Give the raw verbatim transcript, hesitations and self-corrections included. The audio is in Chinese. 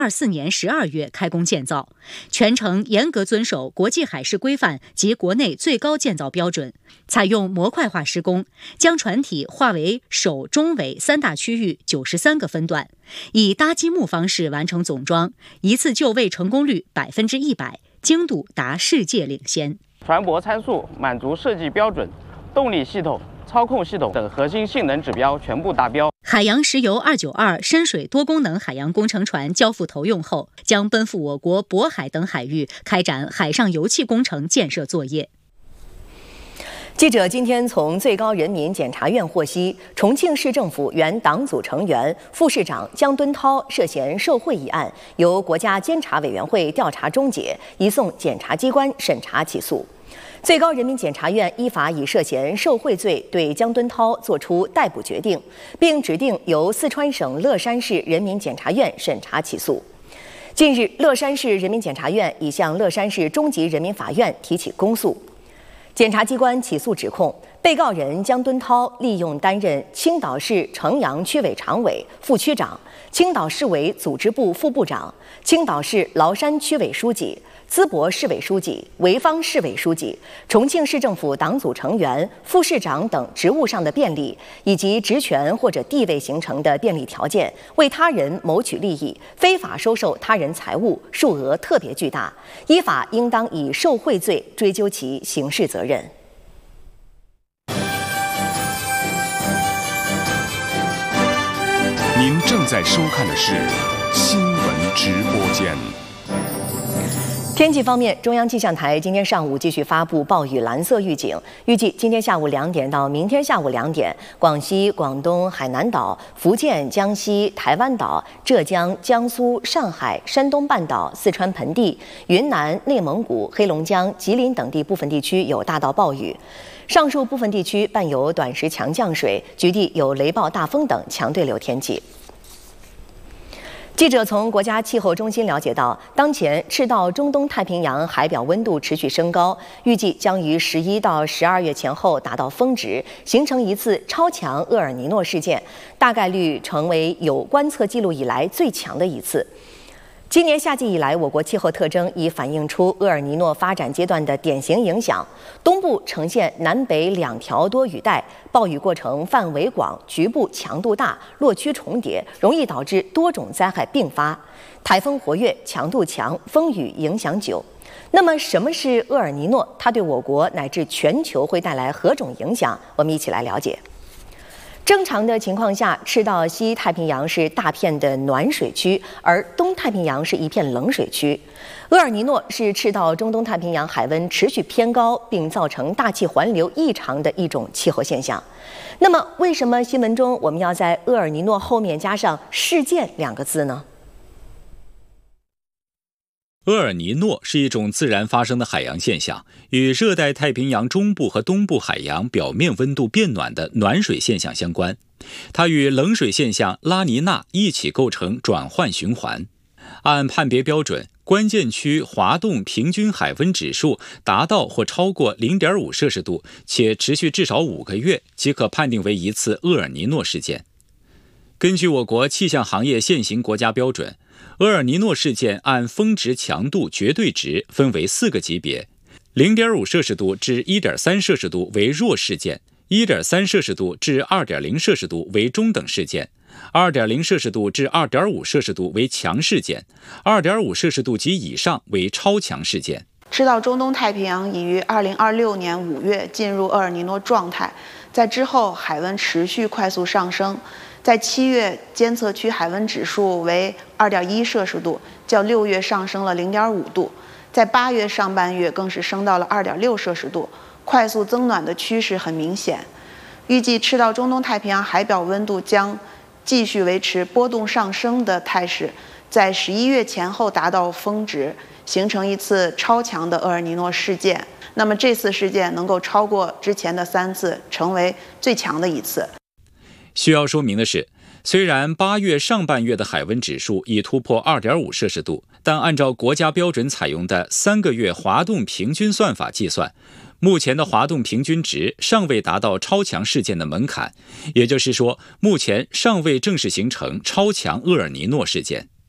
二四年十二月开工建造，全程严格遵守国际海事规范及国内最高建造标准，采用模块化施工，将船体划为首、中、尾三大区域九十三个分段，以搭积木方式完成总装，一次就位成功率百分之一百，精度达世界领先。 船舶参数满足设计标准，动力系统、操控系统等核心性能指标全部达标。 海洋石油二九二深水多功能海洋工程船交付投用后，将奔赴我国渤海等海域开展海上油气工程建设作业。 记者今天从最高人民检察院获悉，重庆市政府原党组成员、副市长姜敦涛涉嫌受贿一案，由国家监察委员会调查终结，移送检察机关审查起诉。最高人民检察院依法以涉嫌受贿罪对姜敦涛作出逮捕决定，并指定由四川省乐山市人民检察院审查起诉。近日，乐山市人民检察院已向乐山市中级人民法院提起公诉。检察机关起诉指控，被告人姜敦涛利用担任青岛市城阳区委常委、副区长、青岛市委组织部副部长、青岛市崂山区委书记、淄博市委书记、潍坊市委书记、重庆市政府党组成员、副市长等职务上的便利，以及职权或者地位形成的便利条件，为他人谋取利益，非法收受他人财物，数额特别巨大，依法应当以受贿罪追究其刑事责任。 您正在收看的是新闻直播间。 天气方面，中央气象台今天上午继续发布暴雨蓝色预警，预计今天下午两点到明天下午两点，广西、广东、海南岛、福建、江西、台湾岛、浙江、江苏、上海、山东半岛、四川盆地、云南、内蒙古、黑龙江、吉林等地部分地区有大到暴雨，上述部分地区伴有短时强降水，局地有雷暴、大风等强对流天气。记者从国家气候中心了解到，当前赤道中东太平洋海表温度持续升高，预计将于十一到十二月前后达到峰值，形成一次超强厄尔尼诺事件，大概率成为有观测记录以来最强的一次。今年夏季以来，我国气候特征已反映出厄尔尼诺发展阶段的典型影响。东部呈现南北两条多雨带，暴雨过程范围广，局部强度大，落区重叠，容易导致多种灾害并发。台风活跃，强度强，风雨影响久。那么，什么是厄尔尼诺？它对我国乃至全球会带来何种影响？我们一起来了解。正常的情况下，赤道西太平洋是大片的暖水区，而东太平洋是一片冷水区。厄尔尼诺是赤道中东太平洋海温持续偏高，并造成大气环流异常的一种气候现象。那么，为什么新闻中我们要在厄尔尼诺后面加上“事件”两个字呢？ 厄尔尼诺是一种自然发生的海洋现象，与热带太平洋中部和东部海洋表面温度变暖的暖水现象相关。它与冷水现象拉尼娜一起构成转换循环。按判别标准，关键区滑动平均海温指数达到或超过 零点五摄氏度，且持续至少五个月，即可判定为一次厄尔尼诺事件。根据我国气象行业现行国家标准，厄尔尼诺事件按峰值强度绝对值分为四个级别 ：零点五摄氏度至 一点三摄氏度为弱事件 ,一点三摄氏度至 二点零摄氏度为中等事件 ,二点零摄氏度至 二点五摄氏度为强事件 ,二点五摄氏度及以上为超强事件。 赤道中东太平洋已于二零二六年五月进入厄尔尼诺状态，在之后海温持续快速上升。在七月，监测区海温指数为 二点一摄氏度，较六月上升了 零点五度。在八月上半月更是升到了 二点六摄氏度，快速增暖的趋势很明显。预计赤道中东太平洋海表温度将继续维持波动上升的态势，在十一月前后达到峰值，形成一次超强的厄尔尼诺事件。那么这次事件能够超过之前的三次，成为最强的一次。 需要说明的是，虽然八月上半月的海温指数已突破 二点五摄氏度，但按照国家标准采用的三个月滑动平均算法计算，目前的滑动平均值尚未达到超强事件的门槛，也就是说，目前尚未正式形成超强厄尔尼诺事件。